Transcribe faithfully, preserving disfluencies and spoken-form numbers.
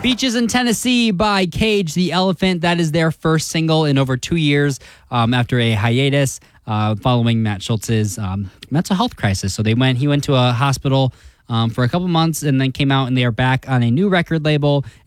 Beaches in Tennessee by Cage the Elephant. That is their first single in over two years um, after a hiatus uh, following Matt Schultz's um, mental health crisis. So they went. He went to a hospital um, for a couple months and then came out, and they are back on a new record label.